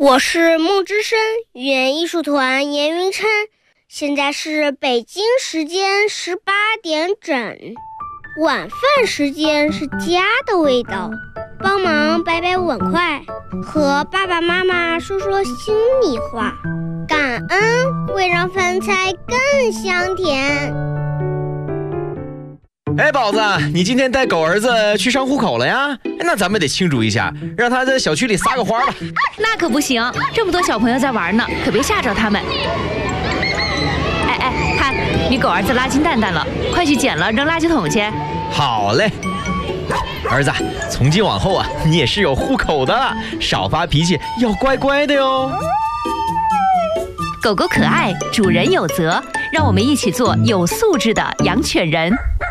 我是梦之声语言艺术团严云琛，现在是北京时间18点整，晚饭时间是家的味道，帮忙摆摆碗筷，和爸爸妈妈说说心里话，感恩会让饭菜更香甜。 哎，宝子，你今天带狗儿子去上户口了呀？那咱们得庆祝一下，让他在小区里撒个欢吧。 那可不行，这么多小朋友在玩呢，可别吓着他们。哎，看你狗儿子拉金蛋蛋了，快去捡了扔垃圾桶去。 好嘞，儿子，从今往后啊，你也是有户口的了，少发脾气，要乖乖的哟。 狗狗可爱，主人有责，让我们一起做有素质的养犬人。